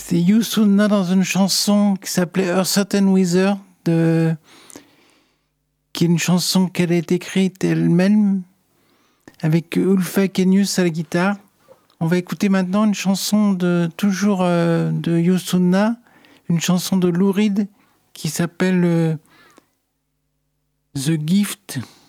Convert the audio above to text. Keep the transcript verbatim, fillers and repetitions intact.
C'est Youssouna dans une chanson qui s'appelait A Certain Weather, de... qui est une chanson qu'elle a écrite elle-même, avec Ulfa Kenius à la guitare. On va écouter maintenant une chanson de toujours euh, de Youssouna, une chanson de Lou Reed qui s'appelle euh, The Gift.